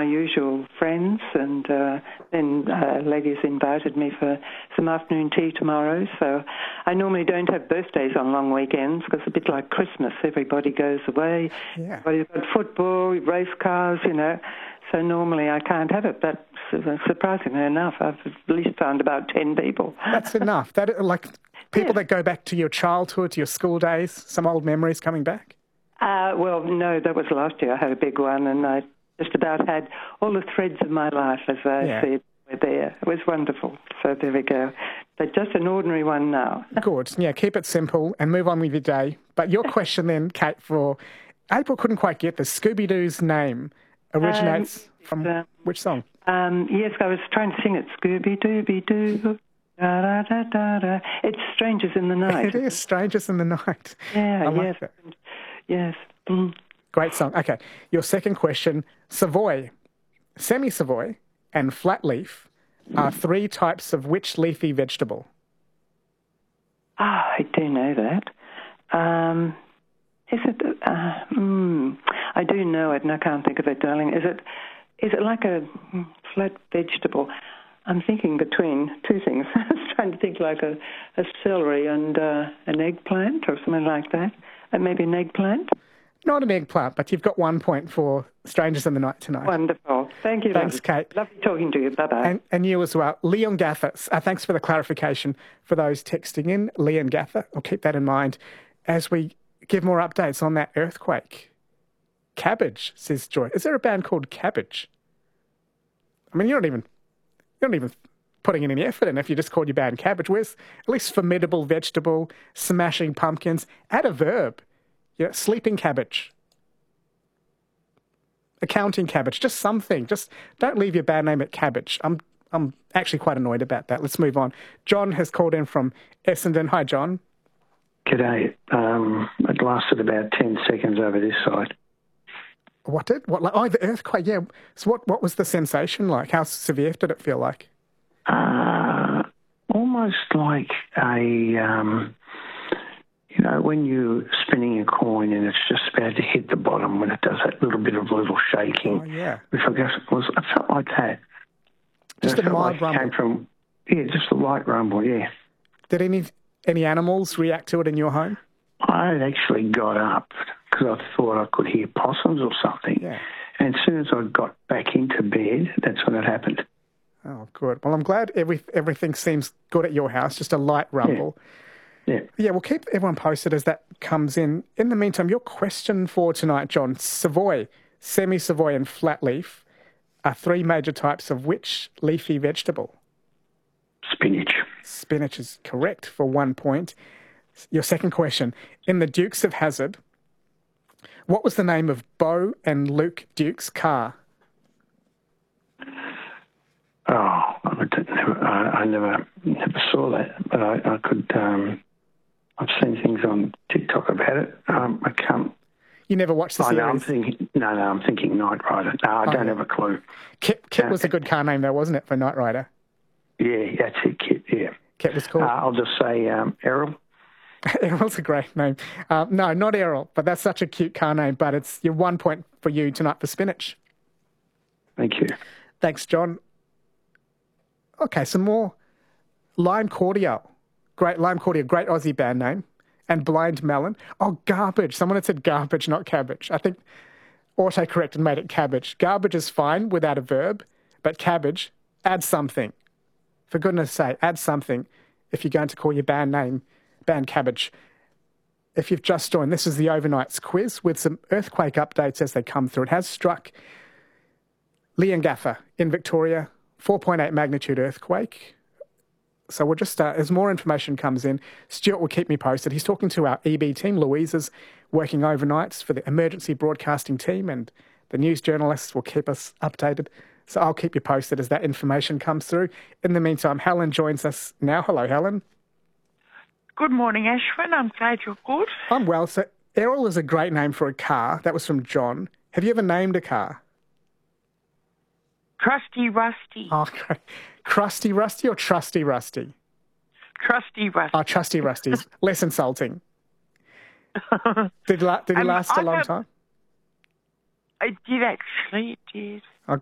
my usual friends, and then ladies invited me for some afternoon tea tomorrow. So I normally don't have birthdays on long weekends because it's a bit like Christmas. Everybody goes away. Yeah. Everybody's got football, race cars, So normally I can't have it, but surprisingly enough, I've at least found about 10 people. That's enough. People that go back to your childhood, to your school days, some old memories coming back? Well, no, that was last year. I had a big one, and I just about had all the threads of my life, as I said, were there. It was wonderful. So there we go. But just an ordinary one now. Good. Yeah, keep it simple and move on with your day. But your question then, Kate, for April couldn't quite get this. Scooby-Doo's name originates from which song? Yes, I was trying to sing it. Scooby-Dooby-Doo. Da, da, da, da, da. It's Strangers in the Night. It is Strangers in the Night. Yeah, I like that. Yes. Mm. Great song. Okay, your second question. Savoy, semi-Savoy and flat leaf are 3 types of which leafy vegetable? I do know that. Is it... I do know it and I can't think of it, darling. Is it like a flat vegetable? I'm thinking between two things. I was trying to think like a celery and an eggplant or something like that. Maybe an eggplant? Not an eggplant, but you've got 1 point for Strangers in the Night tonight. Wonderful. Thank you. Thanks, Kate. Lovely talking to you. Bye-bye. And you as well. Leon Gather, thanks for the clarification for those texting in. Leon Gather, I'll keep that in mind as we give more updates on that earthquake. Cabbage, says Joy. Is there a band called Cabbage? I mean, you're not even putting in any effort in if you just called your band Cabbage. Where's at least formidable vegetable, smashing pumpkins? Add a verb. Sleeping cabbage. Accounting cabbage. Just something. Just don't leave your band name at Cabbage. I'm actually quite annoyed about that. Let's move on. John has called in from Essendon. Hi, John. G'day. It lasted about 10 seconds over this side. What did? The earthquake, yeah. So what was the sensation like? How severe did it feel like? Almost like when you're spinning a coin and it's just about to hit the bottom when it does that little shaking. Oh, yeah. Which I guess it felt like that. Just a mild rumble. Came from, just a light rumble, yeah. Did any animals react to it in your home? I actually got up because I thought I could hear possums or something. Yeah. And as soon as I got back into bed, that's when it happened. Oh, good. Well, I'm glad everything seems good at your house, just a light rumble. Yeah. Yeah, we'll keep everyone posted as that comes in. In the meantime, your question for tonight, John, Savoy, semi-Savoy and flat leaf are 3 major types of which leafy vegetable? Spinach. Spinach is correct for 1 point. Your second question, in the Dukes of Hazzard, what was the name of Bo and Luke Duke's car? Oh, I never saw that, but I could. I've seen things on TikTok about it. I can't. You never watched the series? I'm thinking Knight Rider. No, I don't have a clue. Kit was a good car name, though, wasn't it, for Knight Rider? Yeah, that's it, Kit. Yeah, Kit was cool. I'll just say Errol. Errol's a great name. No, not Errol, but that's such a cute car name. But it's your 1 point for you tonight for spinach. Thank you. Thanks, John. Okay, some more. Lime Cordial. Great Aussie band name. And Blind Melon. Oh, garbage. Someone had said garbage, not cabbage. I think autocorrect and made it cabbage. Garbage is fine without a verb, but cabbage, add something. For goodness sake, add something if you're going to call your band name Band Cabbage. If you've just joined, this is the Overnights quiz with some earthquake updates as they come through. It has struck Leongatha in Victoria, 4.8 magnitude earthquake. So we'll just start. As more information comes in, Stuart will keep me posted. He's talking to our EB team. Louise is working overnights for the emergency broadcasting team, and the news journalists will keep us updated. So I'll keep you posted as that information comes through. In the meantime, Helen joins us now. Hello, Helen. Good morning, Ashwin. I'm glad you're good. I'm well. So Errol is a great name for a car. That was from John. Have you ever named a car? Trusty Rusty. Oh, great. Crusty Rusty or Trusty Rusty? Trusty Rusty. Oh, Trusty Rusty is less insulting. Did it last a long time? It did, actually. It did.